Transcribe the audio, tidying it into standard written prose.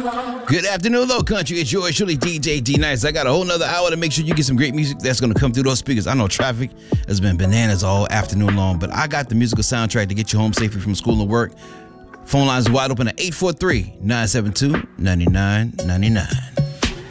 Good afternoon, Low Country. It's yours, surely DJ D-Nice. I got a whole nother hour to make sure you get some great music that's going to come through those speakers. I know traffic has been bananas all afternoon long, but I got the musical soundtrack to get you home safely from school and work. Phone lines are wide open at 843-972-9999.